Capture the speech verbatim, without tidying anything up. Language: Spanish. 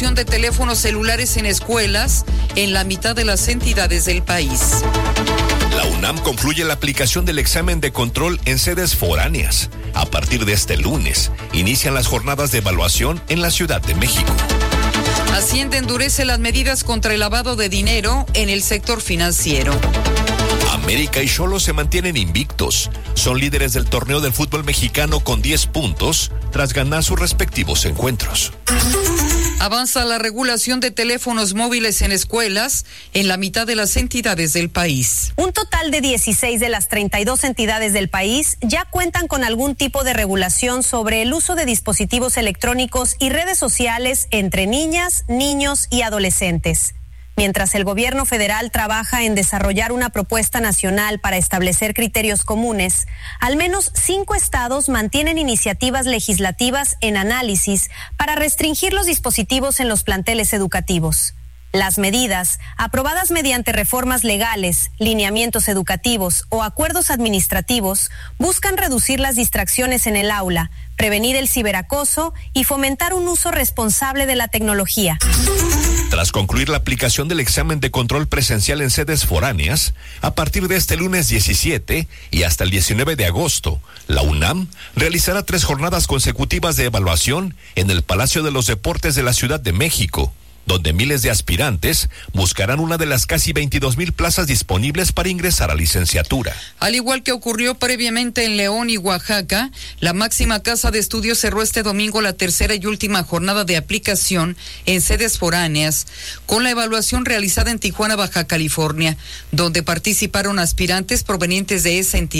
de teléfonos celulares en escuelas en la mitad de las entidades del país. La UNAM concluye la aplicación del examen de control en sedes foráneas. A partir de este lunes, inician las jornadas de evaluación en la Ciudad de México. Hacienda endurece las medidas contra el lavado de dinero en el sector financiero. América y Xolos se mantienen invictos. Son líderes del torneo del fútbol mexicano con diez puntos tras ganar sus respectivos encuentros. Avanza la regulación de teléfonos móviles en escuelas en la mitad de las entidades del país. Un total de dieciséis de las treinta y dos entidades del país ya cuentan con algún tipo de regulación sobre el uso de dispositivos electrónicos y redes sociales entre niñas, niños y adolescentes. Mientras el gobierno federal trabaja en desarrollar una propuesta nacional para establecer criterios comunes, al menos cinco estados mantienen iniciativas legislativas en análisis para restringir los dispositivos en los planteles educativos. Las medidas, aprobadas mediante reformas legales, lineamientos educativos o acuerdos administrativos, buscan reducir las distracciones en el aula, prevenir el ciberacoso y fomentar un uso responsable de la tecnología. Tras concluir la aplicación del examen de control presencial en sedes foráneas, a partir de este lunes diecisiete y hasta el diecinueve de agosto, la UNAM realizará tres jornadas consecutivas de evaluación en el Palacio de los Deportes de la Ciudad de México, donde miles de aspirantes buscarán una de las casi veintidós mil plazas disponibles para ingresar a licenciatura. Al igual que ocurrió previamente en León y Oaxaca, la máxima casa de estudios cerró este domingo la tercera y última jornada de aplicación en sedes foráneas, con la evaluación realizada en Tijuana, Baja California, donde participaron aspirantes provenientes de esa entidad.